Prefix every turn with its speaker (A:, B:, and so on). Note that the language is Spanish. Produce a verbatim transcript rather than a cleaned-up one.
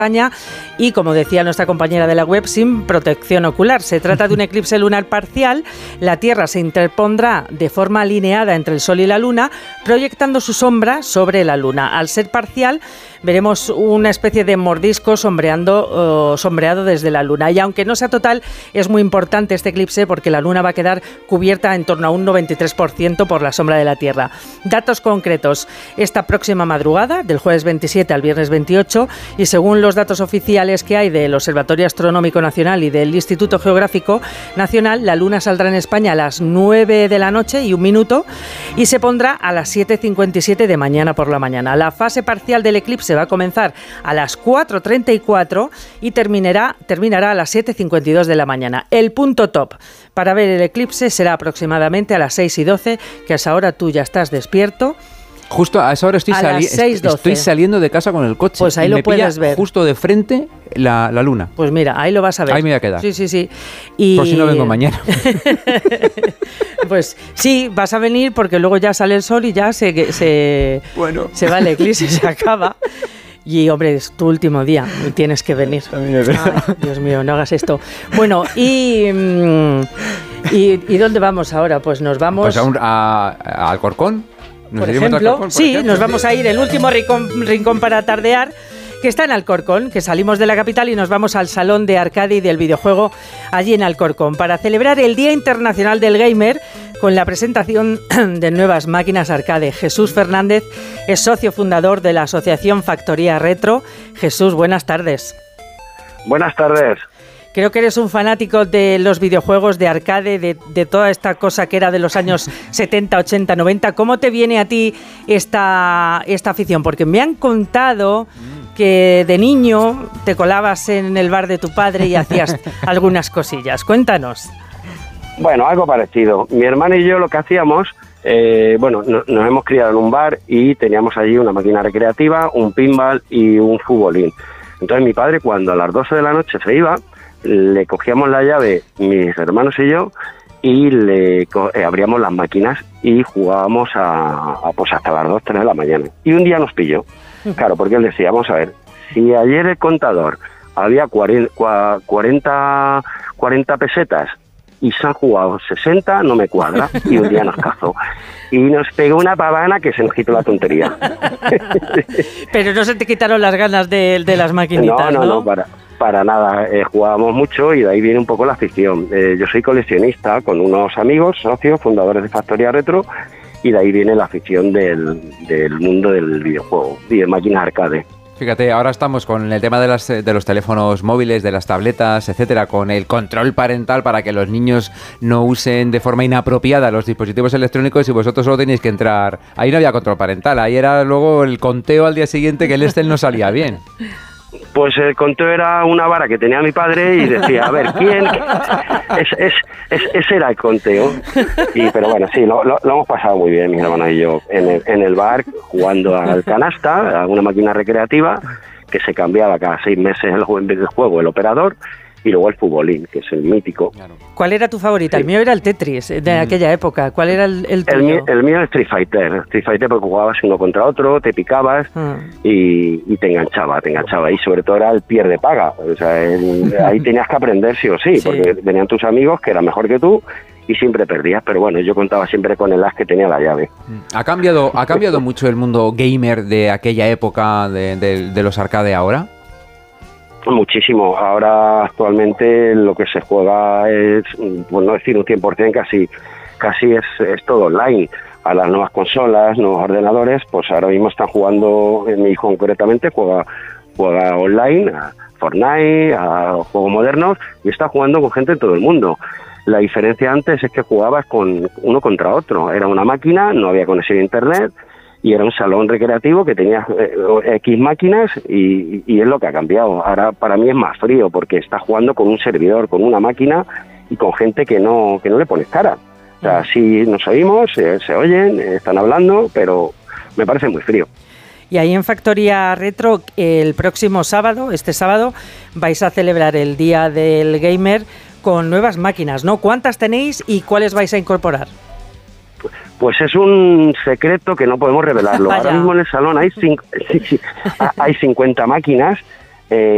A: España y, como decía nuestra compañera de la web, sin protección ocular. Se trata de un eclipse lunar parcial. La Tierra se interpondrá de forma alineada entre el Sol y la Luna, proyectando su sombra sobre la Luna. Al ser parcial, veremos una especie de mordisco sombreando, uh, sombreado desde la Luna. Y aunque no sea total, es muy importante este eclipse porque la Luna va a quedar cubierta en torno a un noventa y tres por ciento por la sombra de la Tierra. Datos concretos. Esta próxima madrugada, del jueves veintisiete al viernes veintiocho, y según los datos oficiales que hay del Observatorio Astronómico Nacional y del Instituto Geográfico Nacional, la Luna saldrá en España a las nueve de la noche y un minuto y se pondrá a las siete cincuenta y siete de mañana por la mañana. La fase parcial del eclipse va a comenzar a las cuatro treinta y cuatro y terminará, terminará a las siete cincuenta y dos de la mañana. El punto top para ver el eclipse será aproximadamente a las seis y doce, que a esa hora tú ya estás despierto.
B: Justo a esa hora estoy, sali- est- estoy saliendo de casa con el coche.
A: Pues ahí
B: y
A: lo
B: me
A: puedes
B: pilla
A: ver.
B: Justo de frente la, la luna.
A: Pues mira, ahí lo vas a ver.
B: Ahí me voy a quedar.
A: Sí, sí, sí. Y...
B: Por si no vengo mañana.
A: Pues sí, vas a venir porque luego ya sale el sol y ya se, se,
B: bueno.
A: se va el eclipse, se acaba. Y, hombre, es tu último día y tienes que venir.
B: También es verdad.
A: Ay, Dios mío, no hagas esto. Bueno, y, y, ¿y dónde vamos ahora? Pues nos vamos...
B: Pues a, un, a, a Alcorcón.
A: Por ejemplo, Alcorcón, por sí, ejemplo. Nos vamos a ir el último rincón, rincón para tardear, que está en Alcorcón, que salimos de la capital y nos vamos al Salón de Arcade y del Videojuego allí en Alcorcón, para celebrar el Día Internacional del Gamer con la presentación de nuevas máquinas arcade. Jesús Fernández es socio fundador de la Asociación Factoría Retro. Jesús, buenas tardes.
C: Buenas tardes.
A: Creo que eres un fanático de los videojuegos de arcade, de, de toda esta cosa que era de los años setenta, ochenta, noventa. ¿Cómo te viene a ti esta, esta afición? Porque me han contado que de niño te colabas en el bar de tu padre y hacías algunas cosillas. Cuéntanos.
C: Bueno, algo parecido. Mi hermano y yo lo que hacíamos, eh, bueno, no, nos hemos criado en un bar y teníamos allí una máquina recreativa, un pinball y un futbolín. Entonces mi padre, cuando a las doce de la noche se iba, le cogíamos la llave, mis hermanos y yo, y le co- eh, abríamos las máquinas y jugábamos a, a pues hasta las dos, tres de la mañana. Y un día nos pilló. Claro, porque él decía, vamos a ver, si ayer el contador había cuarenta, cuarenta pesetas y se han jugado sesenta, no me cuadra. Y un día nos cazó. Y nos pegó una pavana que se nos quitó la tontería.
A: Pero no se te quitaron las ganas de, de las maquinitas, ¿no?
C: No, no, no, para... Para nada, eh, jugábamos mucho y de ahí viene un poco la afición. Eh, yo soy coleccionista con unos amigos, socios, fundadores de Factoría Retro, y de ahí viene la afición del, del mundo del videojuego y de máquinas arcade.
B: Fíjate, ahora estamos con el tema de, las, de los teléfonos móviles, de las tabletas, etcétera, con el control parental para que los niños no usen de forma inapropiada los dispositivos electrónicos y vosotros solo tenéis que entrar. Ahí no había control parental, ahí era luego el conteo al día siguiente que el Excel no salía bien.
C: Pues el conteo era una vara que tenía mi padre y decía, a ver, ¿quién? Es, es, es, ese era el conteo. Y, pero bueno, sí, lo, lo, lo hemos pasado muy bien, mi hermano y yo, en el, en el bar, jugando al canasta, a una máquina recreativa, que se cambiaba cada seis meses el juego, el operador, y luego el futbolín, que es el mítico.
A: ¿Cuál era tu favorita? Sí. El mío era el Tetris, de mm. aquella época. ¿Cuál era el, el tuyo?
C: El mío, el mío es Street Fighter. Street Fighter porque jugabas uno contra otro, te picabas mm. y, y te enganchaba, te enganchaba. Y sobre todo era el pierde paga. O sea, el, ahí tenías que aprender sí o sí, sí, porque venían tus amigos que eran mejor que tú y siempre perdías. Pero bueno, yo contaba siempre con el as que tenía la llave.
B: ¿Ha cambiado, ha cambiado mucho el mundo gamer de aquella época de, de, de los arcade ahora?
C: Muchísimo. Ahora actualmente lo que se juega es, por no decir un cien por ciento, casi casi es, es todo online. A las nuevas consolas, nuevos ordenadores, pues ahora mismo están jugando, mi hijo concretamente juega, juega online, a Fortnite, a juegos modernos, y está jugando con gente de todo el mundo. La diferencia antes es que jugabas con uno contra otro. Era una máquina, no había conexión a internet, y era un salón recreativo que tenía eh, X máquinas y, y es lo que ha cambiado. Ahora para mí es más frío porque está jugando con un servidor, con una máquina y con gente que no que no le pones cara. O sea, sí nos oímos, eh, se oyen, eh, están hablando, pero me parece muy frío.
A: Y ahí en Factoría Retro, el próximo sábado, este sábado, vais a celebrar el Día del Gamer con nuevas máquinas, ¿no? ¿Cuántas tenéis y cuáles vais a incorporar?
C: Pues es un secreto que no podemos revelarlo. Ahora mismo en el salón hay, cinco, sí, sí, hay cincuenta máquinas. Eh,